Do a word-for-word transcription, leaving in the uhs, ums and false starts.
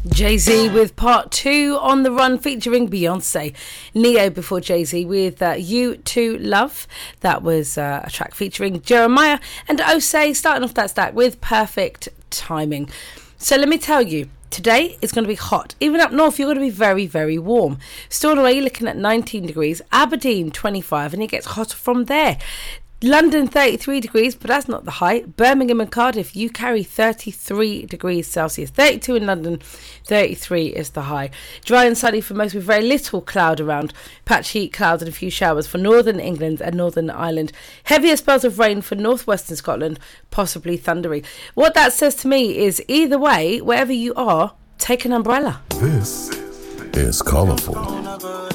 Jay-Z with part two on the run featuring Beyonce. Neo before Jay-Z with uh, You Too Love. That was uh, a track featuring Jeremiah and Osei starting off that stack with Perfect Timing. So let me tell you, today it's going to be hot. Even up north, you're going to be very, very warm. Stornoway, you're looking at nineteen degrees. Aberdeen, twenty-five, and it gets hotter from there. London, thirty-three degrees, but that's not the high. Birmingham and Cardiff, you carry thirty-three degrees Celsius. thirty-two in London, thirty-three is the high. Dry and sunny for most with very little cloud around. Patchy heat, clouds and a few showers for northern England and Northern Ireland. Heavier spells of rain for northwestern Scotland, possibly thundery. What that says to me is either way, wherever you are, take an umbrella. This is colourful.